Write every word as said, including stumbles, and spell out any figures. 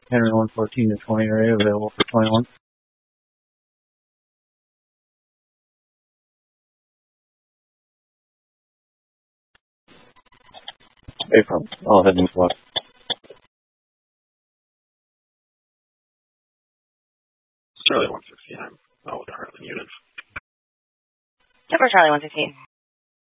Henry one fourteen to twenty array available for twenty-one. April. I'll head and walk. Charlie one sixteen. I'm out with the Heartland units. Yep, for Charlie one sixteen.